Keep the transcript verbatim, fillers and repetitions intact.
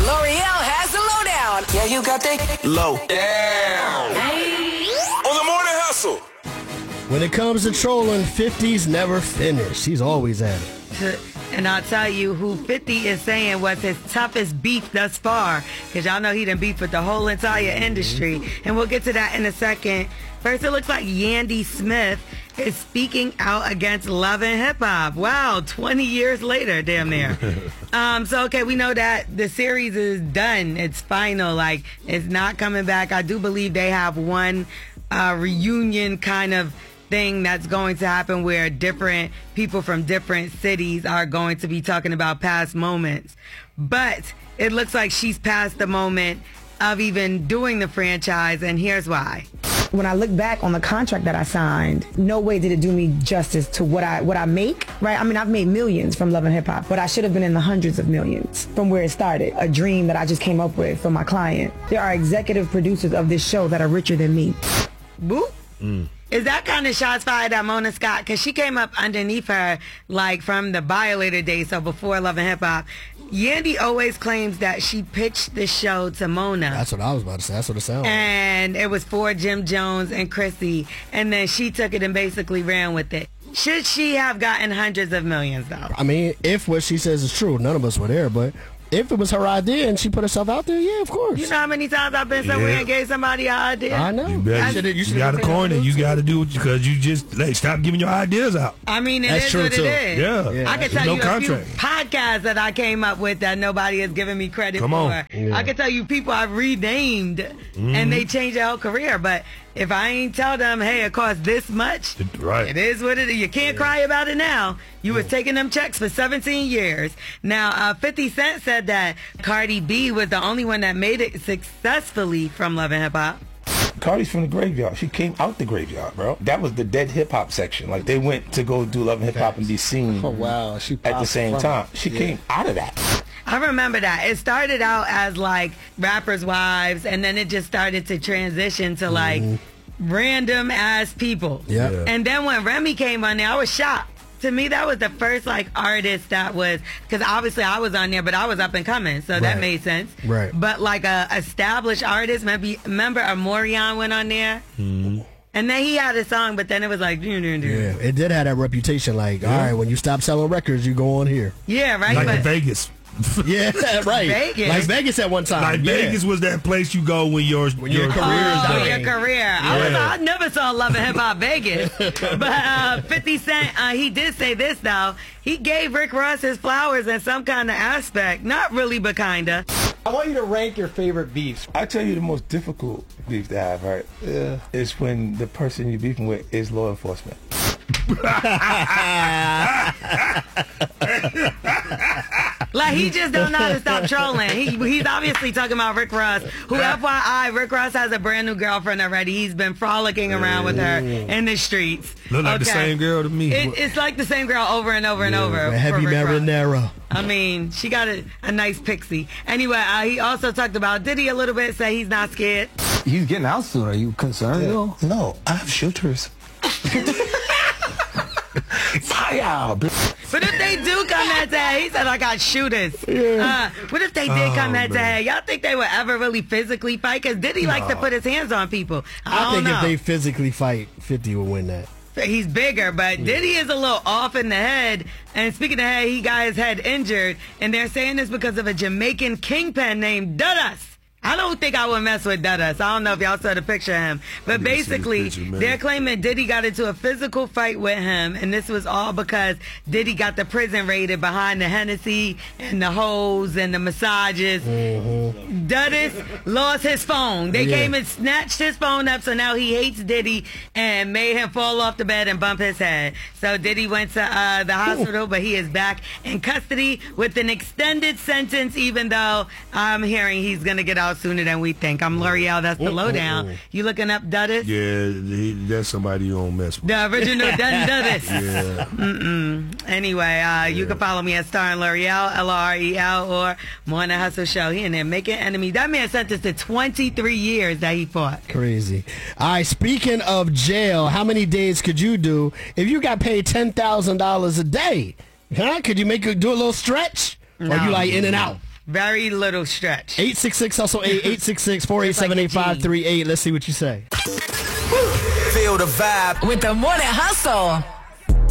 L'Oreal has the lowdown. Yeah, you got that low down. On the Morning Hustle. When it comes to trolling, fifty's never finished. He's always at it. And I'll tell you who fifty is saying was his toughest beef thus far, because y'all know he done beef with the whole entire industry. And we'll get to that in a second. First, it looks like Yandy Smith is speaking out against Love and Hip Hop. Wow, twenty years later, damn near. um, so, okay, we know that the series is done. It's final. Like, it's not coming back. I do believe they have one uh, reunion kind of thing that's going to happen where different people from different cities are going to be talking about past moments. But it looks like she's past the moment of even doing the franchise, and here's why. When I look back on the contract that I signed, no way did it do me justice to what I what I make, right? I mean, I've made millions from Love and Hip Hop, but I should have been in the hundreds of millions from where it started. A dream that I just came up with for my client. There are executive producers of this show that are richer than me. Boop. Mm. Is that kind of shots fired at Mona Scott? Because she came up underneath her, like, from the Violator days, so before Love and Hip Hop. Yandy always claims that she pitched the show to Mona. That's what I was about to say. That's what it sounds like. And it was for Jim Jones and Chrissy. And then she took it and basically ran with it. Should she have gotten hundreds of millions, though? I mean, if what she says is true, none of us were there, but if it was her idea and she put herself out there, yeah, of course. You know how many times I've been somewhere Yeah. and gave somebody an idea? I know. You, better, I- you, you, you got a corner. You got to do it because you just like stop giving your ideas out. I mean, it That's is true, what too. it is. Yeah. Yeah. I can There's tell no you contract. a few podcasts that I came up with that nobody has given me credit Come on. for. Yeah. I can tell you people I've renamed Mm-hmm. and they changed their whole career. But if I ain't tell them, hey, it costs this much, Right. it is what it is. You can't cry about it now. You was taking them checks for seventeen years. Now, uh, fifty Cent said that Cardi B was the only one that made it successfully from Love and Hip Hop. Cardi's from the graveyard. She came out the graveyard, bro. That was the dead hip hop section. Like, they went to go do Love and Hip Hop and be seen Oh, wow. She at the popped same from time. it. She Yeah. came out of that. I remember that. It started out as like rappers' wives, and then it just started to transition to like random ass people. Yeah. Yeah. And then when Remy came on there, I was shocked. To me, that was the first like artist that was, because obviously I was on there, but I was up and coming, so that Right. made sense. Right. But like a established artist, maybe remember Amorion went on there, and then he had a song, but then it was like, doo, doo, doo. Yeah, it did have that reputation. Like, all right, when you stop selling records, you go on here. yeah, right. Like but in Vegas. Yeah, right. Vegas. Like Vegas at one time. Like yeah. Vegas was that place you go when your When your career is Oh, dying. your career. I, was, Yeah. I never saw Love and Hip Hop Vegas. But uh, fifty Cent, uh, he did say this, though. He gave Rick Ross his flowers in some kind of aspect. Not really, but kind of. I want you to rank your favorite beefs. I tell you the most difficult beef to have, right? Yeah. Is when the person you're beefing with is law enforcement. Like, he just don't know how to stop trolling. He, he's obviously talking about Rick Ross, who, F Y I, Rick Ross has a brand new girlfriend already. He's been frolicking around with her in the streets. Look like the same girl to me. It, it's like the same girl over and over and over. With heavy for Rick Ross. marinara. I mean, she got a, a nice pixie. Anyway, uh, he also talked about Diddy a little bit, say he's not scared. He's getting out soon. Are you concerned, though? No, I have shooters. Fire! But if they do come head to head, he said, I got shooters. Uh, what if they did come Oh, head to man. head? Y'all think they would ever really physically fight? Because Diddy likes to put his hands on people. I, I don't think know. if they physically fight, fifty will win that. He's bigger, but Diddy is a little off in the head. And speaking of head, he got his head injured. And they're saying this because of a Jamaican kingpin named Dudas. I don't think I would mess with Dudas. I don't know if y'all saw the picture of him. But didn't see the basically, picture, man. they're claiming Diddy got into a physical fight with him. And this was all because Diddy got the prison raided behind the Hennessy and the hoes and the massages. Dudas lost his phone. They Yeah. came and snatched his phone up, so now he hates Diddy and made him fall off the bed and bump his head. So Diddy went to uh, the hospital, but he is back in custody with an extended sentence, even though I'm hearing he's going to get out sooner than we think. I'm L'Oreal. That's the lowdown. You looking up Dudas? Yeah, he, that's somebody you don't mess with. The original Dun Dudas. Yeah. Mm-mm. Anyway, uh, you can follow me at Star and L'Oreal, L R E L, or Morning Hustle Show. He in there making enemies. That man sentenced to twenty-three years that he fought. Crazy. All right, speaking of jail, how many days could you do if you got paid ten thousand dollars a day? Huh? Could you make a, do a little stretch? Or No. you like in and out? Very little stretch. eight six six hustle eight, eight six six, four eight seven, eight five three eight. Let's see what you say. Feel the vibe with the Morning Hustle.